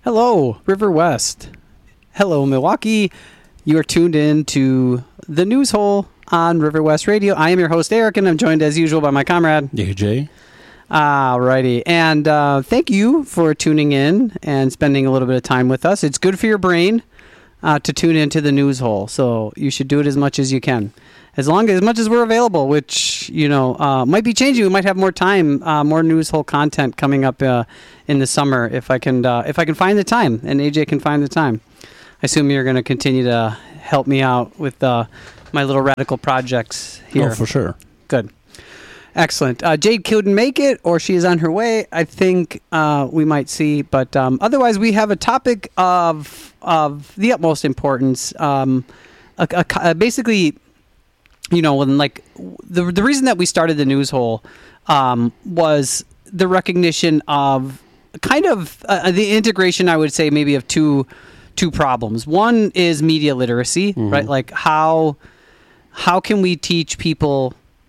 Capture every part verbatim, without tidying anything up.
Hello, River West. Hello, Milwaukee. You are tuned in to the News Hole on River West Radio. I am your host, Eric, and I'm joined as usual by my comrade, A J. Alrighty. And uh, thank you for tuning in and spending a little bit of time with us. It's good for your brain uh, to tune into the News Hole, so you should do it as much as you can. As long as, as much as we're available, which, you know, uh, might be changing. We might have more time, uh, more News Hole content coming up uh, in the summer if I can uh, if I can find the time, and A J can find the time. I assume you're going to continue to help me out with uh, my little radical projects here. Oh, for sure. Good. Excellent. Uh, Jade couldn't make it, or she is on her way. I think uh, we might see. But um, otherwise, we have a topic of of the utmost importance. Um, a, a, a basically... You know, when like the the reason that we started the News Hole um, was the recognition of kind of uh, the integration, I would say, maybe of two two problems. One is media literacy, mm-hmm. right? Like how how can we teach people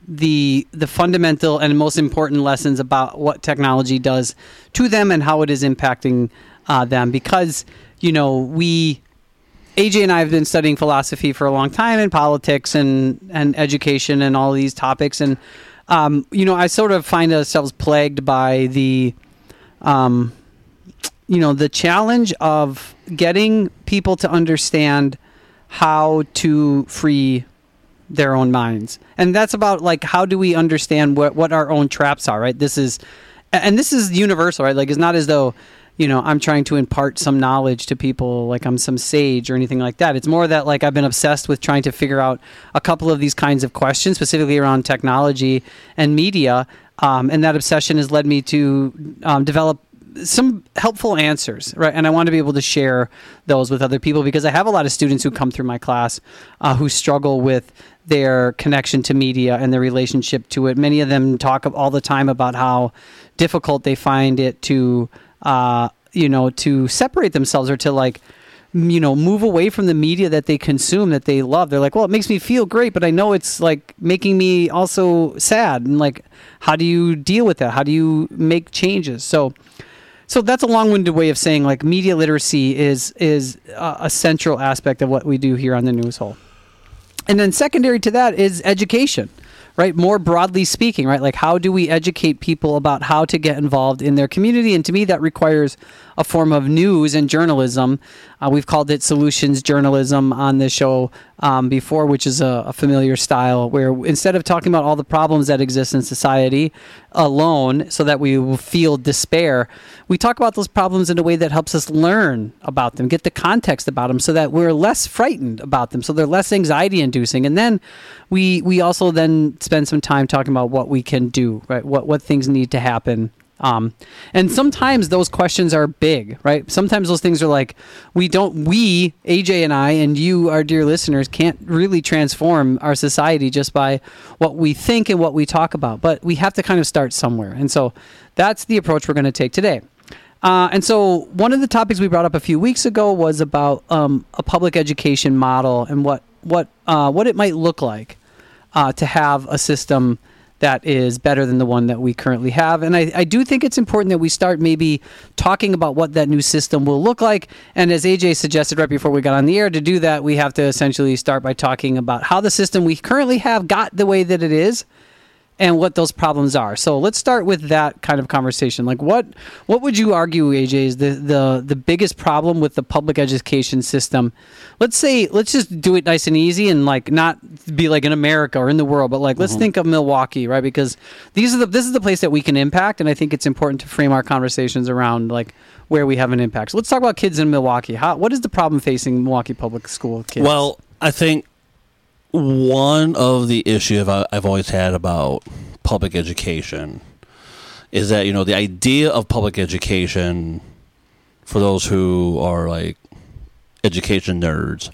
the the fundamental and most important lessons about what technology does to them and how it is impacting uh, them? Because you know we. A J and I have been studying philosophy for a long time, and politics and, and education and all these topics. And, um, you know, I sort of find ourselves plagued by the, um, you know, the challenge of getting people to understand how to free their own minds. And that's about, like, how do we understand what, what our own traps are, right? This is, and this is universal, right? Like, it's not as though... you know, I'm trying to impart some knowledge to people like I'm some sage or anything like that. It's more that like I've been obsessed with trying to figure out a couple of these kinds of questions, specifically around technology and media. Um, and that obsession has led me to um, develop some helpful answers, right? And I want to be able to share those with other people because I have a lot of students who come through my class uh, who struggle with their connection to media and their relationship to it. Many of them talk all the time about how difficult they find it to... Uh, you know, to separate themselves or to like, you know, move away from the media that they consume, that they love. They're like, well, it makes me feel great, but I know it's like making me also sad. And like, how do you deal with that? How do you make changes? So, so that's a long-winded way of saying like media literacy is, is a, a central aspect of what we do here on the News Hole. And then secondary to that is education. Right, more broadly speaking, right? Like, how do we educate people about how to get involved in their community? And to me, that requires a form of news and journalism. Uh, we've called it solutions journalism on this show um, before, which is a, a familiar style where instead of talking about all the problems that exist in society alone so that we will feel despair, we talk about those problems in a way that helps us learn about them, get the context about them so that we're less frightened about them, so they're less anxiety inducing. And then we we also then spend some time talking about what we can do, right? What what things need to happen. Um, and sometimes those questions are big, right? Sometimes those things are like, we don't, we, A J and I, and you, our dear listeners, can't really transform our society just by what we think and what we talk about. But we have to kind of start somewhere. And so that's the approach we're going to take today. Uh, and so one of the topics we brought up a few weeks ago was about um, a public education model and what, what, uh, what it might look like uh, to have a system that is better than the one that we currently have. And I, I do think it's important that we start maybe talking about what that new system will look like. And as A J suggested right before we got on the air, to do that, we have to essentially start by talking about how the system we currently have got the way that it is and what those problems are. So let's start with that kind of conversation. Like what what would you argue, A J, is the, the, the biggest problem with the public education system? Let's say, let's just do it nice and easy and like not be like in America or in the world, but like, let's mm-hmm. think of Milwaukee, right? Because these are the, this is the place that we can impact. And I think it's important to frame our conversations around like where we have an impact. So let's talk about kids in Milwaukee. How, what is the problem facing Milwaukee public school kids? Well, I think one of the issues I've always had about public education is that, you know, the idea of public education, for those who are like education nerds,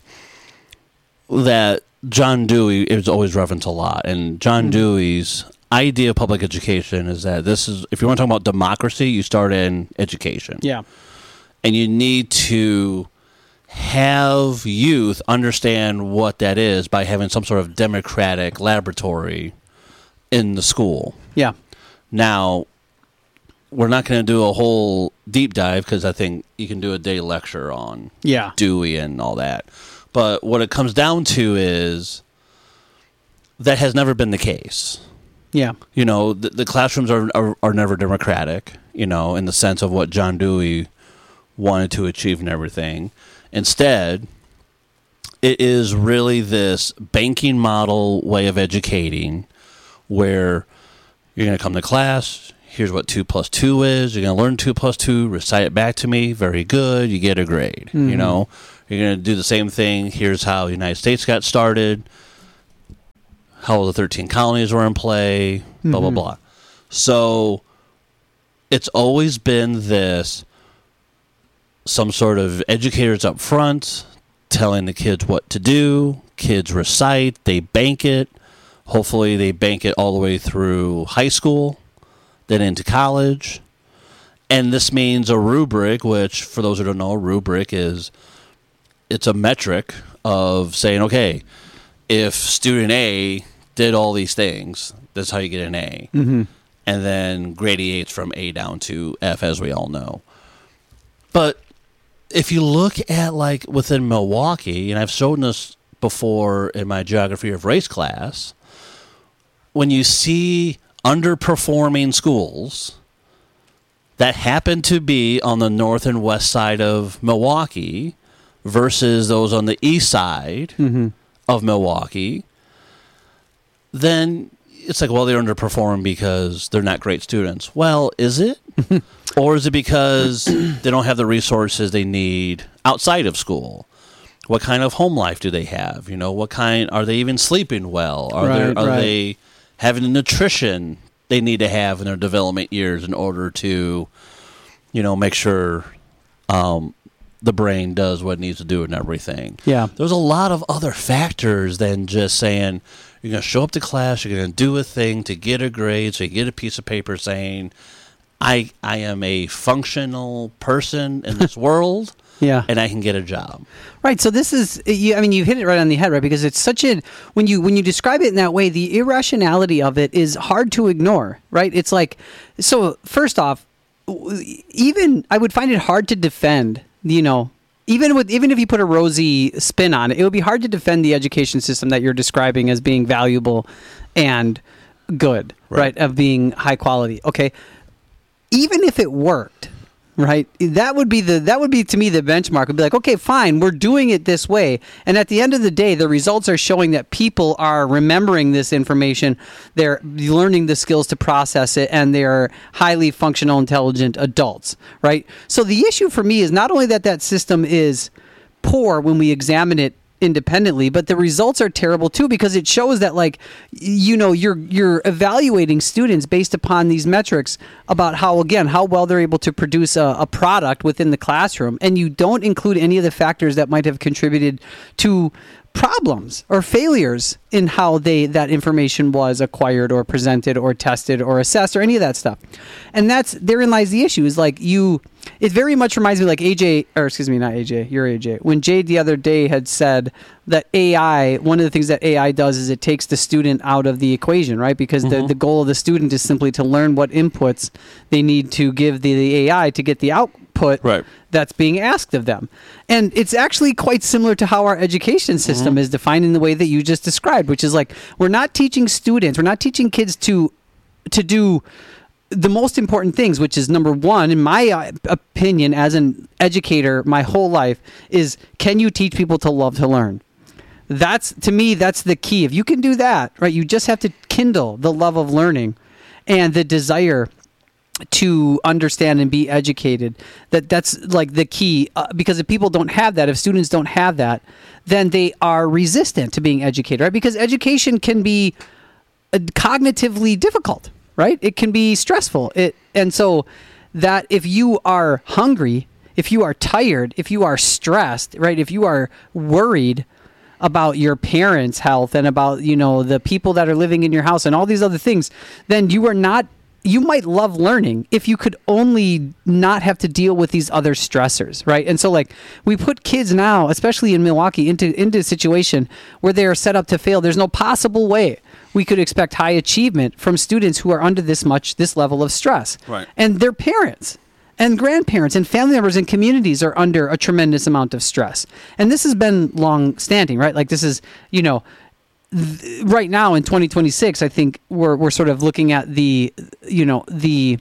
that John Dewey is always referenced a lot. And John mm-hmm. Dewey's idea of public education is that this is, if you want to talk about democracy, you start in education. Yeah. And you need to have youth understand what that is by having some sort of democratic laboratory in the school. Yeah. Now, we're not going to do a whole deep dive because I think you can do a day lecture on yeah. Dewey and all that. But what it comes down to is that has never been the case. Yeah. You know, the, the classrooms are, are are never democratic, you know, in the sense of what John Dewey wanted to achieve and everything. Instead, it is really this banking model way of educating where you're going to come to class, here's what two plus two is, you're going to learn two plus two, recite it back to me, very good, you get a grade, mm-hmm. you know. You're going to do the same thing, here's how the United States got started, how the thirteen colonies were in play, mm-hmm. blah, blah, blah. So it's always been this, some sort of educators up front telling the kids what to do, kids recite, they bank it, hopefully they bank it all the way through high school, then into college. And this means a rubric, which for those who don't know, a rubric is, it's a metric of saying, okay, if student A did all these things, that's how you get an A. Mm-hmm. And then gradiates from A down to F, as we all know. But if you look at, like, within Milwaukee, and I've shown this before in my geography of race class, when you see underperforming schools that happen to be on the north and west side of Milwaukee versus those on the east side mm-hmm. of Milwaukee, then it's like, well, they're underperforming because they're not great students. Well, is it? Or is it because they don't have the resources they need outside of school? What kind of home life do they have? You know, what kind, are they even sleeping well? Are right, there, are right. they having the nutrition they need to have in their development years in order to, you know, make sure um, the brain does what it needs to do and everything? Yeah. There's a lot of other factors than just saying, you're going to show up to class, you're going to do a thing to get a grade, so you get a piece of paper saying, I I am a functional person in this world, yeah, and I can get a job. Right. So this is, you, I mean, you hit it right on the head, right? Because it's such a, when you when you describe it in that way, the irrationality of it is hard to ignore, right? It's like, so first off, even I would find it hard to defend, you know, even with even if you put a rosy spin on it, it would be hard to defend the education system that you're describing as being valuable and good, right? right? Of being high quality. Okay. Even if it worked, right? That would be the that would be to me the benchmark. Would be like, okay, fine, we're doing it this way, and at the end of the day, the results are showing that people are remembering this information, they're learning the skills to process it, and they're highly functional, intelligent adults, right? So the issue for me is not only that that system is poor when we examine it independently, but the results are terrible too, because it shows that, like, you know, you're you're evaluating students based upon these metrics about how, again, how well they're able to produce a, a product within the classroom, and you don't include any of the factors that might have contributed to problems or failures in how they that information was acquired or presented or tested or assessed or any of that stuff. And that's therein lies the issue, is like you it very much reminds me like A J, or excuse me, not A J, you're A J. When Jade the other day had said that A I, one of the things that A I does is it takes the student out of the equation, right? Because mm-hmm. the, the goal of the student is simply to learn what inputs they need to give the, the A I to get the output right. that's being asked of them. And it's actually quite similar to how our education system mm-hmm. is defined in the way that you just described, which is like, we're not teaching students, we're not teaching kids to to do the most important things, which is, number one, in my opinion, as an educator, my whole life, is, can you teach people to love to learn? That's, to me, that's the key. If you can do that, right, you just have to kindle the love of learning and the desire to understand and be educated. That that's like the key, uh, because if people don't have that, if students don't have that, then they are resistant to being educated, right? Because education can be uh, cognitively difficult, right? It can be stressful. It and so that if you are hungry, if you are tired, if you are stressed, right? If you are worried about your parents' health and about, you know, the people that are living in your house and all these other things, then you are not you might love learning if you could only not have to deal with these other stressors, right? And so, like, we put kids now, especially in Milwaukee, into into a situation where they are set up to fail. There's no possible way we could expect high achievement from students who are under this much, this level of stress. Right. And their parents and grandparents and family members and communities are under a tremendous amount of stress. And this has been long standing, right? Like, this is, you know, th- right now in twenty twenty-six, I think we're we're sort of looking at the, you know, the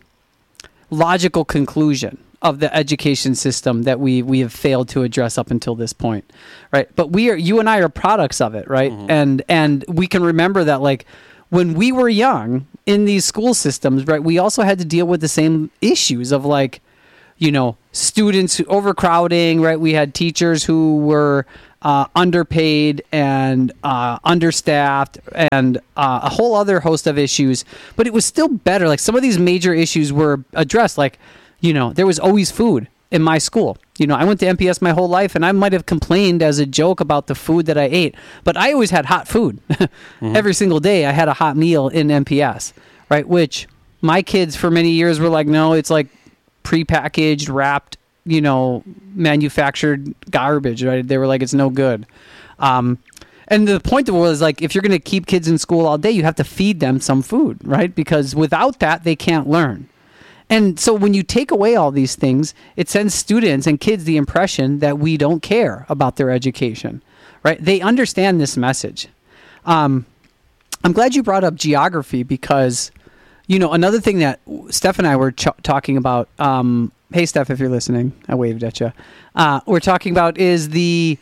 logical conclusion of the education system that we we have failed to address up until this point, right? But we are, you and I are products of it, right? Mm-hmm. And and we can remember that, like, when we were young in these school systems, right, we also had to deal with the same issues of, like, you know, students overcrowding, right? We had teachers who were uh, underpaid and uh, understaffed and uh, a whole other host of issues. But it was still better. Like, some of these major issues were addressed. Like, you know, there was always food in my school. You know, I went to M P S my whole life, and I might have complained as a joke about the food that I ate, but I always had hot food. mm-hmm. Every single day I had a hot meal in M P S, right? Which my kids for many years were like, no, it's like prepackaged, wrapped, you know, manufactured garbage, right? They were like, it's no good. Um, and the point of it was, like, if you're going to keep kids in school all day, you have to feed them some food, right? Because without that, they can't learn. And so when you take away all these things, it sends students and kids the impression that we don't care about their education, right? They understand this message. Um, I'm glad you brought up geography because, you know, another thing that Steph and I were ch- talking about, um, hey, Steph, if you're listening, I waved at you. Uh, we're talking about is the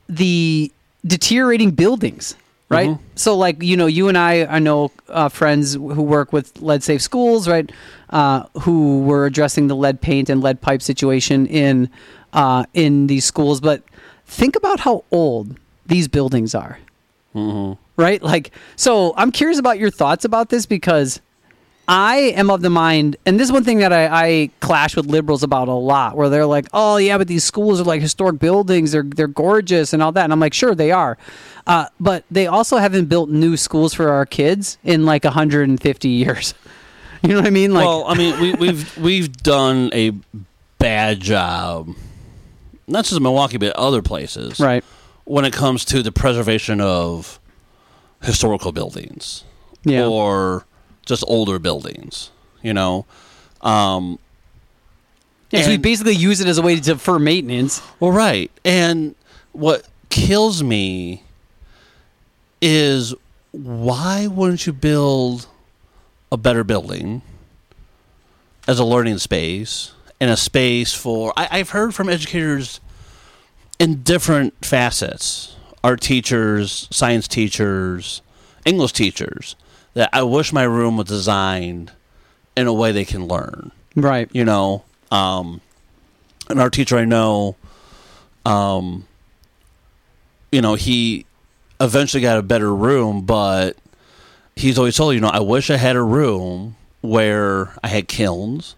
the deteriorating buildings. Right. Mm-hmm. So, like, you know, you and I, I know uh, friends who work with lead safe schools, right, uh, who were addressing the lead paint and lead pipe situation in uh, in these schools. But think about how old these buildings are. Mm-hmm. Right. Like, so I'm curious about your thoughts about this, because I am of the mind, and this is one thing that I, I clash with liberals about a lot, where they're like, oh, yeah, but these schools are like historic buildings. They're they're gorgeous and all that. And I'm like, sure, they are. Uh, but they also haven't built new schools for our kids in like one hundred fifty years. You know what I mean? Like, well, I mean, we, we've we've done a bad job, not just in Milwaukee, but other places, right, when it comes to the preservation of historical buildings, yeah, or just older buildings, you know. Um, yeah, so we basically use it as a way to for maintenance. Well, right. And what kills me is, why wouldn't you build a better building as a learning space and a space for... I, I've heard from educators in different facets, art teachers, science teachers, English teachers, that I wish my room was designed in a way they can learn. Right. You know, um, an art teacher I know, um, you know, he eventually got a better room, but he's always told, you know, I wish I had a room where I had kilns.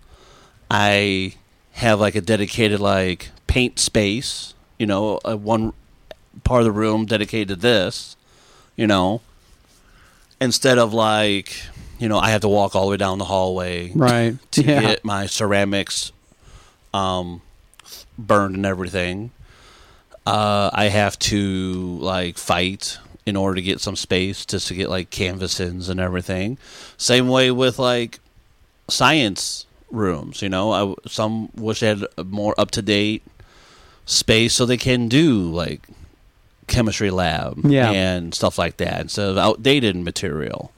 I have like a dedicated like paint space, you know, a one part of the room dedicated to this, you know, instead of like, you know, I have to walk all the way down the hallway, right, to yeah. get my ceramics um, burned and everything. Uh, I have to like fight in order to get some space just to get like canvases and everything. Same way with like science rooms, you know. I some wish they had a more up to date space so they can do like chemistry lab, yeah. and stuff like that instead of outdated material.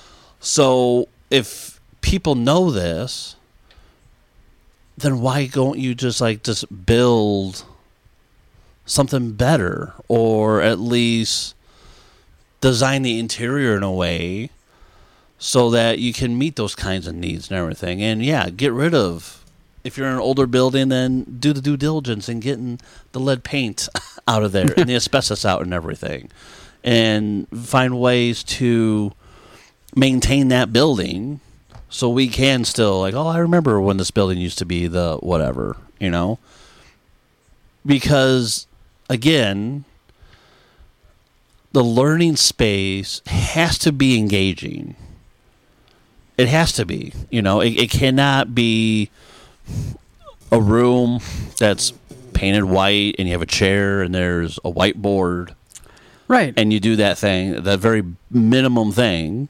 So if people know this, then why don't you just like just build something better, or at least design the interior in a way so that you can meet those kinds of needs and everything? And yeah, get rid of, if you're in an older building, then do the due diligence in getting the lead paint out of there and the asbestos out and everything, and find ways to maintain that building so we can still like, oh, I remember when this building used to be the whatever, you know? Because again, the learning space has to be engaging. it has to be. You know, it, it cannot be a room that's painted white and you have a chair and there's a whiteboard. Right. And you do that thing, that very minimum thing.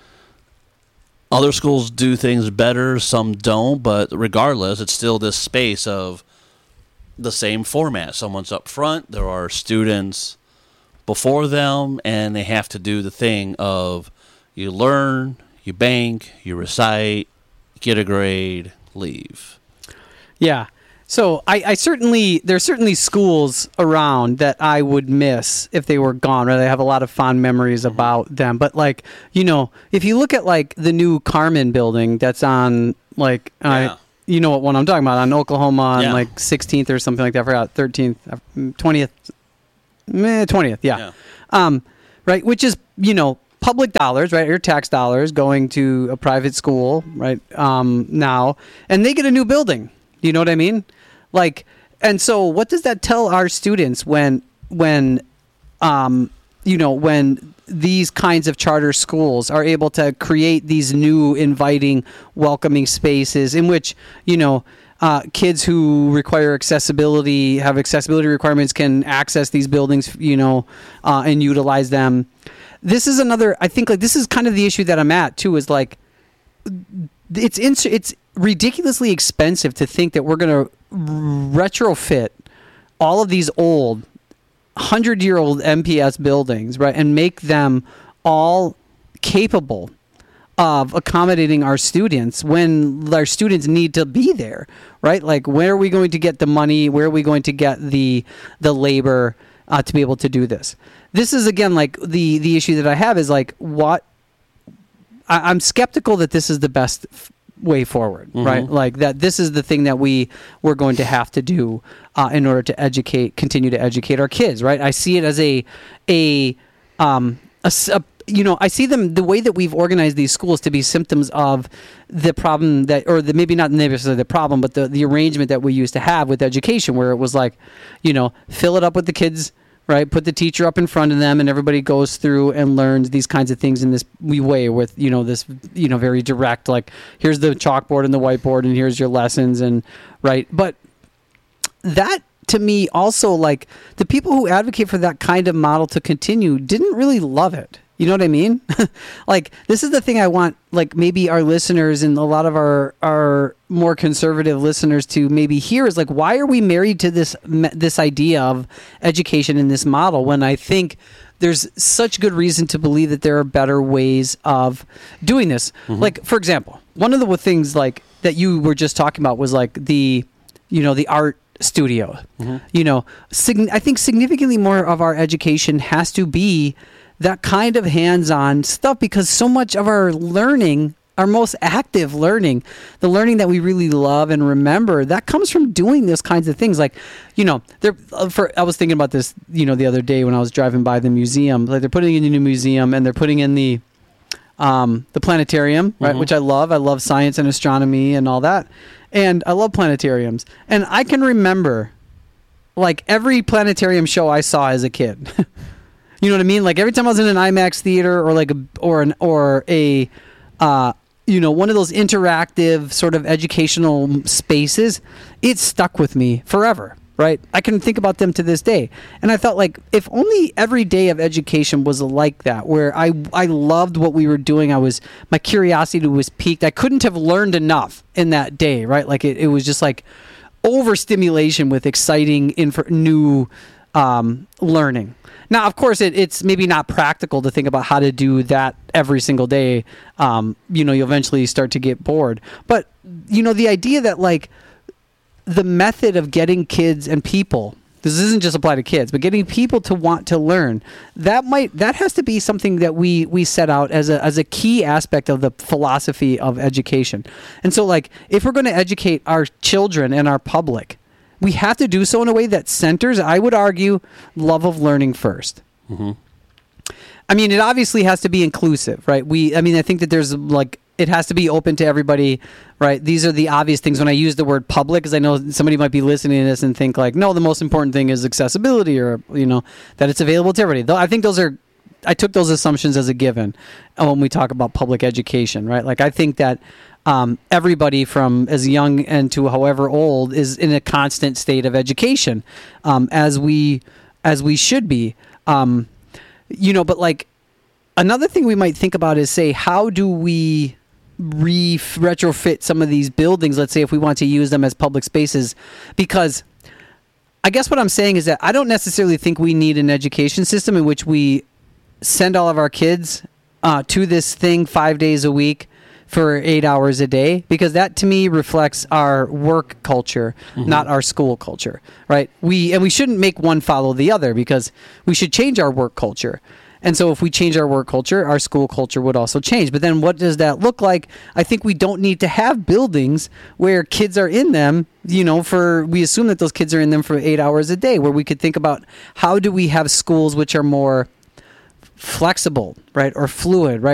Other schools do things better, some don't, but regardless, it's still this space of the same format. Someone's up front, there are students before them, and they have to do the thing of you learn, you bank, you recite, get a grade, leave. Yeah. So I, I certainly, there's certainly schools around that I would miss if they were gone, or I have a lot of fond memories mm-hmm. about them. But like, you know, if you look at like the new Carmen building that's on like, yeah. I, you know what one I'm talking about, on Oklahoma on yeah. like sixteenth or something like that, I forgot, thirteenth, twentieth, eh, twentieth, yeah. yeah. Um, right, which is, you know, public dollars, right, your tax dollars going to a private school, right, um, now, and they get a new building. You know what I mean? Like, and so what does that tell our students when, when, um, you know, when these kinds of charter schools are able to create these new inviting, welcoming spaces in which, you know, uh, kids who require accessibility, have accessibility requirements, can access these buildings, you know, uh, and utilize them. This is another, I think, like, this is kind of the issue that I'm at too, is like, it's, in, it's ridiculously expensive to think that we're going to retrofit all of these old hundred-year-old M P S buildings, right, and make them all capable of accommodating our students when our students need to be there, right? Like, where are we going to get the money? Where are we going to get the the labor uh, to be able to do this? This is, again, like, the the issue that I have is, like, what I, I'm skeptical that this is the best f- way forward, mm-hmm. right? Like, that this is the thing that we we're going to have to do uh, in order to educate, continue to educate our kids, right? I see it as a a um a, a you know, I see them, the way that we've organized these schools, to be symptoms of the problem that, or the, maybe not necessarily the problem, but the the arrangement that we used to have with education, where it was like, you know, fill it up with the kids, right? Put the teacher up in front of them, and everybody goes through and learns these kinds of things in this way with, you know, this, you know, very direct, like, here's the chalkboard and the whiteboard, and here's your lessons, and right. But that, to me, also, like, the people who advocate for that kind of model to continue didn't really love it. You know what I mean? Like, this is the thing I want, like, maybe our listeners and a lot of our, our more conservative listeners to maybe hear, is like, why are we married to this this idea of education in this model, when I think there's such good reason to believe that there are better ways of doing this? Mm-hmm. Like, for example, one of the things, like, that you were just talking about was, like, the, you know, the art studio. Mm-hmm. You know, sig- I think significantly more of our education has to be that kind of hands-on stuff, because so much of our learning, our most active learning, the learning that we really love and remember, that comes from doing those kinds of things. Like, you know, they're, for, I was thinking about this, you know, the other day when I was driving by the museum. Like, they're putting in a new museum, and they're putting in the um, the planetarium, right, mm-hmm. which I love. I love science and astronomy and all that, and I love planetariums. And I can remember, like, every planetarium show I saw as a kid. You know what I mean? Like, every time I was in an IMAX theater, or like a, or an, or a, uh, you know, one of those interactive sort of educational spaces, it stuck with me forever, right? I can think about them to this day. And I thought, like, if only every day of education was like that, where I, I loved what we were doing. I was, my curiosity was piqued. I couldn't have learned enough in that day, right? Like, it, it was just like overstimulation with exciting inf- new um, learning. Now, of course, it, it's maybe not practical to think about how to do that every single day. Um, you know, you'll eventually start to get bored. But, you know, the idea that, like, the method of getting kids and people, this isn't just apply to kids, but getting people to want to learn, that might, that has to be something that we, we set out as a, as a key aspect of the philosophy of education. And so, like, if we're going to educate our children and our public, we have to do so in a way that centers, I would argue, love of learning first. Mm-hmm. I mean, it obviously has to be inclusive, right? We, I mean, I think that there's, like, it has to be open to everybody, right? These are the obvious things when I use the word public, because I know somebody might be listening to this and think, like, no, the most important thing is accessibility, or, you know, that it's available to everybody. Though I think those are I took those assumptions as a given uh, when we talk about public education, right? Like I think that um, everybody from as young and to however old is in a constant state of education, um, as we as we should be. Um, you know, but like another thing we might think about is say, how do we re retrofit some of these buildings? Let's say if we want to use them as public spaces, because I guess what I'm saying is that I don't necessarily think we need an education system in which we send all of our kids uh, to this thing five days a week for eight hours a day, because that to me reflects our work culture, mm-hmm. not our school culture, right? We and we shouldn't make one follow the other, because we should change our work culture. And so if we change our work culture, our school culture would also change. But then what does that look like? I think we don't need to have buildings where kids are in them, you know, for, we assume that those kids are in them for eight hours a day, where we could think about how do we have schools which are more flexible, right? Or fluid, right?